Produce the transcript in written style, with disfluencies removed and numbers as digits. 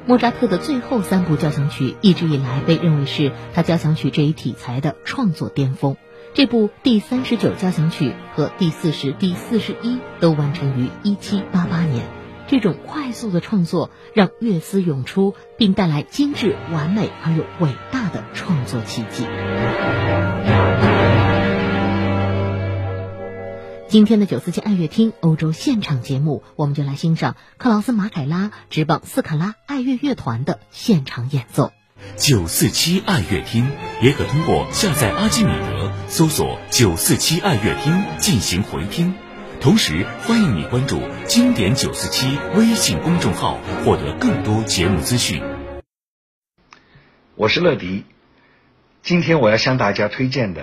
莫扎特的最后3部交响曲一直以来被认为是他交响曲这一题材的创作巅峰。这部第39交响曲和第40、第41都完成于1788年。这种快速的创作让乐思涌出，并带来精致、完美而又伟大的创作奇迹。今天的947爱乐厅欧洲现场节目，我们就来欣赏克劳斯马凯拉执棒斯卡拉爱乐乐团的现场演奏。 947爱乐厅也可通过下载阿基米德搜索947爱乐厅进行回听，同时欢迎你关注经典947微信公众号，获得更多节目资讯。 我是乐迪，今天我要向大家推荐的